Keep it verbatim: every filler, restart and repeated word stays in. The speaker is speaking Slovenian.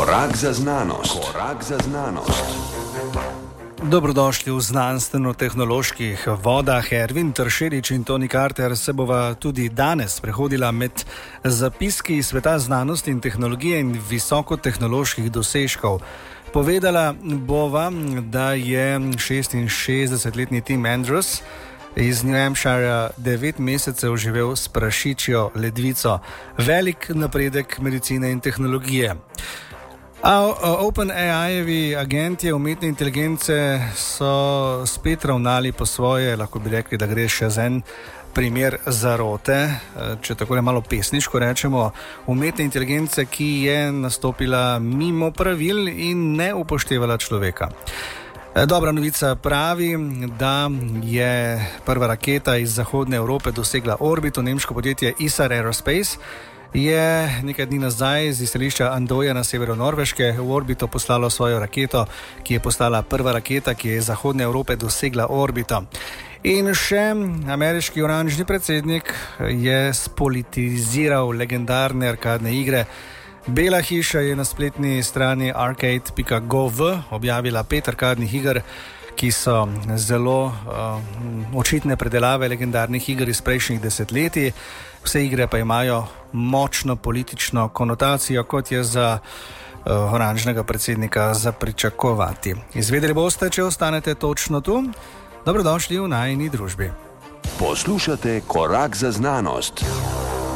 Korak za znanost. Korak za znanost. Dobrodošli v znanstveno-tehnoloških vodah. Ervin Tršerič in Toni Carter se bova tudi danes prehodila med zapiski sveta znanosti in tehnologije in visokotehnoloških dosežkov. Povedala bova, da je šestinšestdesetletni Tim Andrews iz New Hampshire devet mesecev živel s prašičjo ledvico. Velik napredek medicine in tehnologije. OpenAI-jevi agenti umetne inteligence so spet ravnali po svoje, lahko bi rekli, da gre še za en primer zarote, če tako le malo pesniško rečemo, umetne inteligence, ki je nastopila mimo pravil in ne upoštevala človeka. Dobra novica pravi, da je prva raketa iz zahodne Evrope dosegla orbito. Nemško podjetje Isar Aerospace je nekaj dni nazaj z izstrelišča Andoja na severu Norveške v orbito poslalo svojo raketo, ki je postala prva raketa, ki je iz zahodne Evrope dosegla orbito. In še ameriški oranžni predsednik je spolitiziral legendarne arkadne igre. Bela hiša je na spletni strani arcade pika gov objavila pet arkadnih iger, ki so zelo uh, očitne predelave legendarnih iger iz prejšnjih desetletij. Vse igre pa imajo močno politično konotacijo, kot je za uh, oranžnega predsednika za pričakovati. Izvedeli boste, če ostanete točno tu. Dobrodošli v najini družbi. Poslušate Korak za znanost.